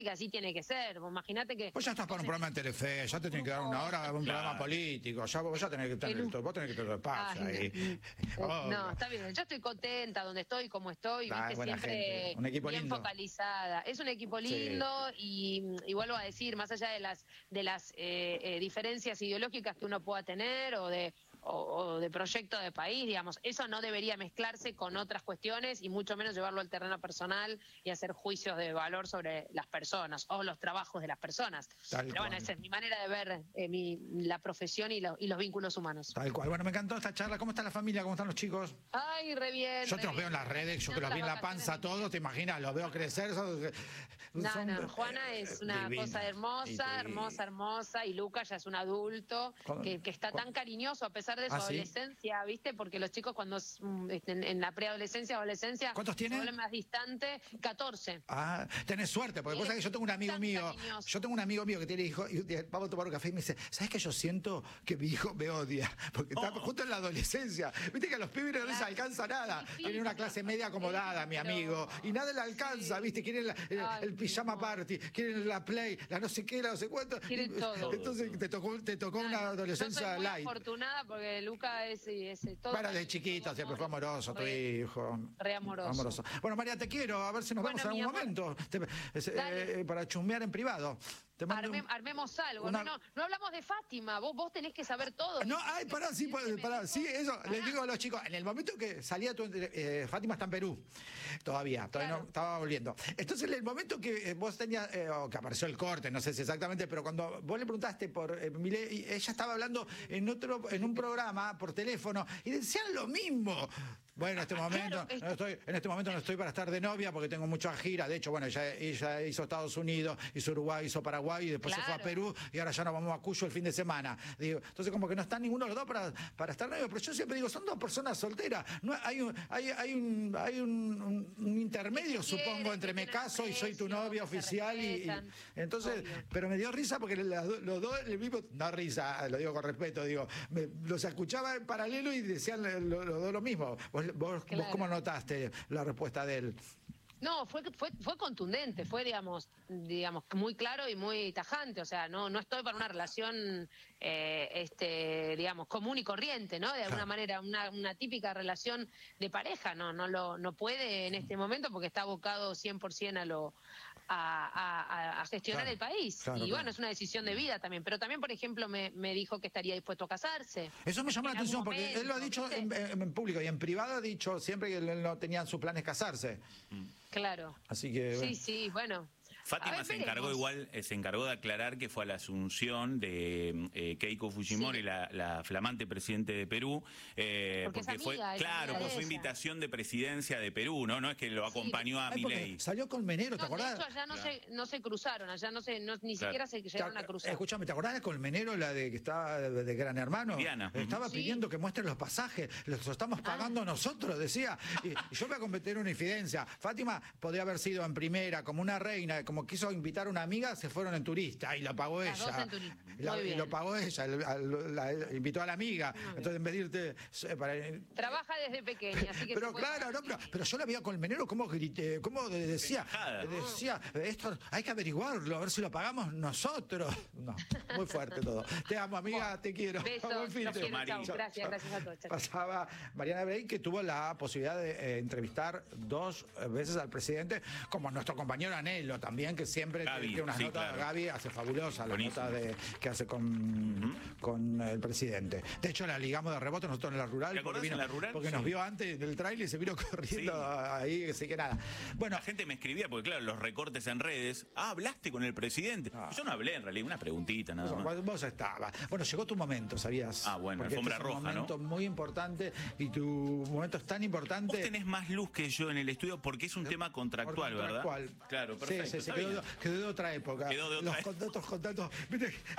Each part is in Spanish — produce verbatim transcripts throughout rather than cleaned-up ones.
así tiene que ser. Imagínate que... Vos ya estás para un programa en Telefe, ya te tienen que dar una hora a un Claro. programa político, ya vos ya tenés que tener, un... vos tenés que tener espacio Ay, ahí. no, Oh, no, está bien, yo estoy contenta donde estoy, como estoy, Ah, viste, buena siempre gente. Un equipo bien lindo. focalizada. Es un equipo lindo Sí. y, y vuelvo a decir, más allá de las de las eh, eh, diferencias ideológicas que uno pueda tener o de o, o de proyecto de país, digamos, eso no debería mezclarse con otras cuestiones y mucho menos llevarlo al terreno personal y hacer juicios de valor sobre las personas o los trabajos de las personas. Tal Pero bueno, cual. esa es mi manera de ver eh, mi, la profesión y, lo, y los vínculos humanos. Tal cual. Bueno, me encantó esta charla. ¿Cómo está la familia? ¿Cómo están los chicos? Ay, re bien. Yo re te los veo en bien. las redes, yo que los vi en la panza todos, ¿te imaginas? Los veo crecer. Son, No, son, no, Juana es eh, una divina. cosa Y hermosa, te- hermosa, hermosa, y Lucas ya es un adulto ¿Cuándo- que, que está cuándo- tan cariñoso a pesar de su ¿Ah, sí? adolescencia, ¿viste? Porque los chicos cuando mm, en, en la preadolescencia, adolescencia, ¿Cuántos tiene? se vuelven más distantes, catorce. Ah, tenés suerte, porque Y vos sabés eres que yo tengo un amigo tan mío, cariñoso. yo tengo un amigo mío que tiene hijo, y un día vamos a tomar un café y me dice, ¿sabes que yo siento que mi hijo me odia? Porque está justo en la adolescencia. Viste que a los pibes no les Claro. alcanza nada. Difícil. Tienen una clase media acomodada, mi Pero- amigo, y nada le alcanza, Sí. ¿viste? Quieren la- el, Ay, el pijama no. party, quieren la play, la no sé qué, la no sé cuánto. Quieren Y- todo. Entonces te tocó, te tocó una Yo adolescencia soy muy light. afortunada porque Lucas es, es, es todo. Bueno, de cariño, chiquito todo siempre fue amor, amoroso, tu re- hijo. re amoroso. Bueno, María, te quiero. A ver si nos Bueno, vemos en mi algún amor. momento. Te- es- Dale. eh, para chusmear en privado. Te mando Arme- un- armemos algo. una- No, no, no hablamos de Fátima. Vos, vos tenés que saber todo. No, ay, pará, sí, Siempre me pará, dijo- sí, eso, les Pará. digo a los chicos, en el momento que salía tu, eh, Fátima está en Perú, todavía, todavía Claro. no estaba volviendo. Entonces, en el momento que eh, vos tenías, eh, o que apareció el corte, no sé si exactamente, pero cuando vos le preguntaste por eh, Milei, ella estaba hablando en otro, en un programa por teléfono y decían lo mismo. Bueno, en este momento, Claro, no estoy, en este momento no estoy para estar de novia porque tengo mucha gira. De hecho, bueno, ella, ella hizo Estados Unidos, hizo Uruguay, hizo Paraguay y después se fue a Claro. Perú y ahora ya nos vamos a Cuyo el fin de semana. Digo, entonces como que no están ninguno de los dos para, para estar novios, pero yo siempre digo, son dos personas solteras. No, hay un, hay, hay un, hay un, un- un intermedio, Que se supongo, quieren, entre que me tienen caso y soy tu aprecio, novia que se oficial y, y- respetan. entonces, Obvio. pero me dio risa porque las do- los dos, el mismo, no risa, lo digo con respeto, digo, me- los escuchaba en paralelo y decían lo- los dos lo mismo. ¿Vos, vos, Claro. vos cómo notaste la respuesta de él? No, fue, fue, fue contundente, fue, digamos, digamos, muy claro y muy tajante. O sea, no, no estoy para una relación, eh, este, digamos, común y corriente, ¿no? De alguna Claro. manera, una, una típica relación de pareja, no, no lo, no puede en este momento porque está abocado cien por ciento a lo, a, a- a gestionar Claro, el país. claro, y claro. bueno, es una decisión de vida también. Pero también, por ejemplo, me, me dijo que estaría dispuesto a casarse. Eso me llama la En atención algún porque él lo ha momento, dicho en, ¿viste? en- en público y en privado ha dicho siempre que él no tenía en sus planes casarse. Claro. Así que, bueno. Sí, sí, bueno. A Fátima ver, se encargó veremos. igual, eh, se encargó de aclarar que fue a la asunción de eh, Keiko Fujimori, Sí. la, la flamante presidente de Perú, eh, Porque es porque fue, amiga, es claro, amiga por de su ella. invitación de presidencia de Perú, ¿no? No es que lo acompañó a Ay, porque Milei. salió con Menero, ¿te No, de acordás? hecho, allá no, Claro. se, no se cruzaron, allá no se, no, ni Claro. siquiera se llegaron a cruzar. Escúchame, ¿te acordás de Colmenero, la de que estaba de, de Gran Hermano? Viviana. Estaba Sí. pidiendo que muestren los pasajes, los estamos pagando nosotros, decía. Y, y yo voy a cometer una infidencia. Fátima podría haber sido en primera, como una reina, como quiso invitar a una amiga, se fueron en turista y la pagó Las ella. dos en turista. Y, la- Muy y bien. lo pagó ella, el- al- la- invitó a la amiga. Entonces, en vez de irte. eh, para- Trabaja desde pequeña, así que... pero se puede- claro, no, pero, pero yo la vi a Colmenero como grité, como de- decía, Encajada. decía, esto hay que averiguarlo, a ver si lo pagamos nosotros. No, muy fuerte todo. Te amo, amiga, te quiero. Besos, Buen fin los de- quiero, Mari. chau. Gracias, gracias a todos. Chau. Pasaba Mariana Brey, que tuvo la posibilidad de eh, entrevistar dos veces al presidente, como nuestro compañero Anhelo también, que siempre Gaby, tiene unas sí, notas. claro. Gaby hace fabulosa la Buenísimo. nota de, que hace con, con el presidente. De hecho, la ligamos de rebote nosotros en la rural. ¿Te acordás porque vino- en la rural? Porque Sí. nos vio antes del tráiler y se vino corriendo Sí. ahí, así que nada. Bueno, La gente me escribía, porque claro, los recortes en redes. Ah, hablaste con el presidente. Ah. Yo no hablé, en realidad, una preguntita nada más. vos, vos estabas. Bueno, llegó tu momento, ¿sabías? Ah, bueno, Porque alfombra este es un roja, ¿no? momento muy importante y tu momento es tan importante. Vos tenés más luz que yo en el estudio porque es un tema contractual, Contractual. ¿verdad? Claro, Sí, perfecto. sí, sí, está quedó, bien. quedó de otra época. Quedó de otra Los época. contratos, contratos. ¿Viste?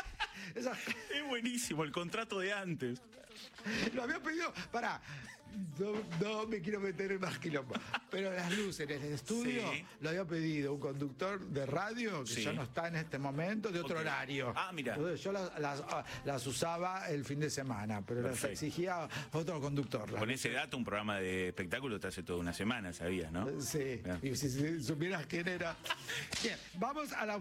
esa- Es buenísimo, el contrato de antes. Lo había pedido, pará, no, no me quiero meter en más quilombo, pero las luces en el estudio Sí. lo había pedido un conductor de radio que Sí. ya no está en este momento, de otro Ok. horario. Ah, mira. Entonces yo las, las, las usaba el fin de semana, pero Perfecto. las exigía otro conductor. las Con ese dato, un programa de espectáculo te hace toda una semana, ¿sabías, no? Sí, Bien. y si, si supieras quién era. Bien, vamos a la